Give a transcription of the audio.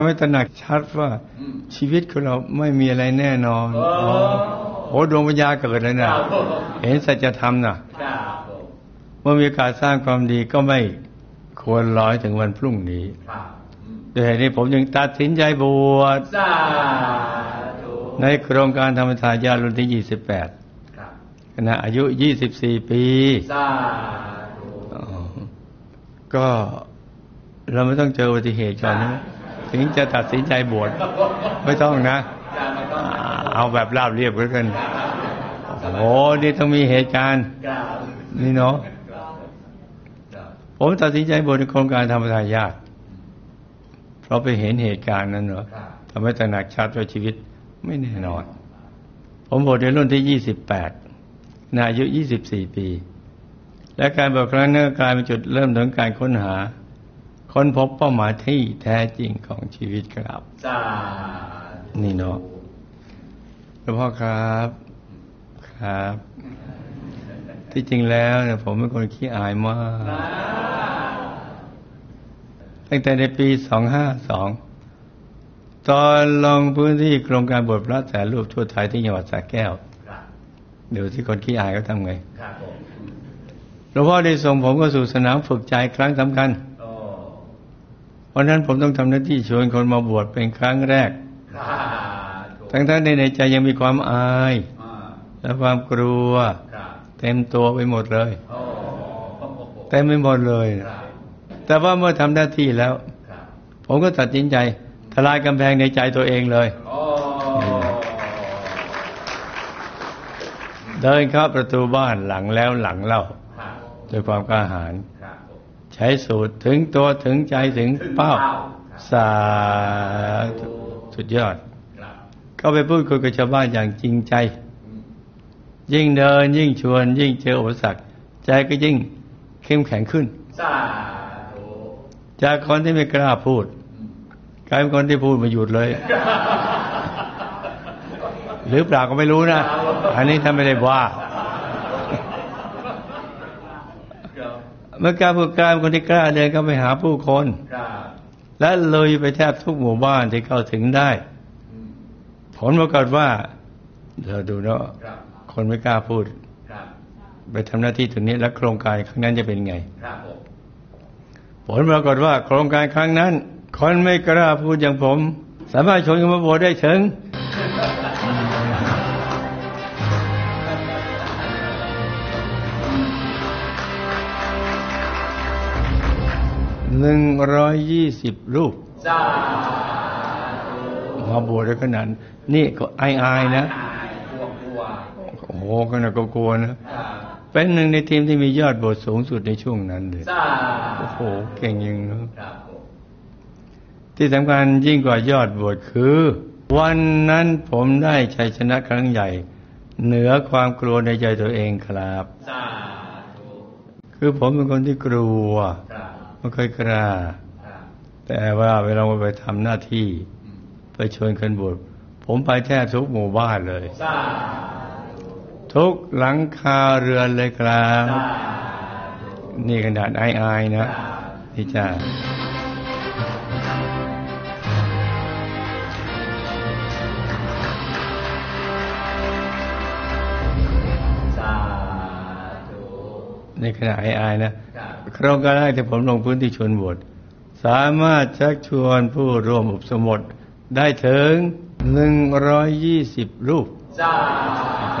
ไม่ตระหนักชัดว่าชีวิตของเราไม่มีอะไรแน่นอนโอ้ดวงปัญญาเกิดเลยนะเห็นสัจธรรมนะเมื่อมีโอกาสสร้างความดีก็ไม่ควรรอถึงวันพรุ่งนี้ด้วยเหตุนี้ผมจึงตัดสินใจบวชในโครงการธรรมทายาทรุ่นที่28ขณะอายุ24ปีก็เราไม่ต้องเจออุบัติเหตุก่อนนะถึงจะตัดสินใจบวชไม่ต้องนะเอาแบบราบเรียบกันโอ้นี่ต้องมีเหตุการณ์นี่เนาะผมตัดสินใจบวชในโครงการธรรมทายาทเพราะไปเห็นเหตุการณ์นั้นเนาะทำให้ตระหนักชัดว่าชีวิตไม่แน่นอนผมบวชในรุ่นที่28อายุ24ปีและการบวชครั้งนั้นกลายเป็นจุดเริ่มต้นการค้นหาค้นพบเป้าหมายที่แท้จริงของชีวิตครับนี่เนาะหลวงพ่อครับที่จริงแล้วเนี่ยผมเป็นคนขี้อายมากตั้งแต่ในปี252ตอนลงพื้นที่โครงการบวชพระแสนรูปทั่วไทยที่จังหวัดสระแก้วเดี๋ยวที่คนขี้อายเขาทำไงหลวงพ่อได้ส่งผมเข้าสู่สนามฝึกใจครั้งสำคัญวันนั้นผมต้องทำหน้าที่ชวนคนมาบวชเป็นครั้งแรกทั้งในใจยังมีความอายและความกลัวเต็มตัวไปหมดเลยเต็มไปหมดเลยแต่ว่าเมื่อทำหน้าที่แล้วผมก็ตัดสินใจทลายกำแพงในใจตัวเองเลยเดินเข้าประตูบ้านหลังแล้วหลังเล่าด้วยความกล้าหาญใช้สูตรถึงตัวถึงใจถึงเป้าสาธุสุดยอดเข้าไปพูดคุยกับชาวบ้านอย่างจริงใจยิ่งเดินยิ่งชวนยิ่งเจออุปสรรคใจก็ยิ่งเข้มแข็งขึ้นจากคนที่ไม่กล้าพูดกลายเป็นคนที่พูดไม่หยุดเลยหรือเปล่าก็ไม่รู้นะอันนี้ถ้าไม่ได้ว่าเมื่อกล้าพูดกล้าเป็นคนที่กล้าเดินเข้าไปหาผู้คนและเลยไปแทบทุกหมู่บ้านที่เข้าถึงได้ผลปรากฏว่าเราดูเนาะคนไม่กล้าพูดไปทำหน้าที่ตรงนี้แล้วโครงการครั้งนั้นจะเป็นไงผลปรากฏว่าโครงการครั้งนั้นคนไม่กล้าพูดอย่างผมสามารถชวนกันมาบวชได้ถึง120 รูปมาบวชได้ขนาดนี่ก็อายนะโอ้โหขนาดก็กลัวนะเป็นหนึ่งในทีมที่มียอดบวชสูงสุดในช่วงนั้นเลยโอ้โหเก่งจริงนะที่สำคัญยิ่งกว่ายอดบวชคือวันนั้นผมได้ชัยชนะครั้งใหญ่เหนือความกลัวในใจตัวเองครับคือผมเป็นคนที่กลัวไม่เคยกล้าแต่ว่าเวลาไปทำหน้าที่ไปชวนคนบวชผมไปแทบทุกหมู่บ้านเลยทุกหลังคาเรือนเลยครับนี่ขนาดอายนะนี่จ้าในขณะอายนะโครงการแรกที่ผมลงพื้นที่ชวนบวชสามารถชักชวนผู้ร่วมอุปสมบทได้ถึง120 รูป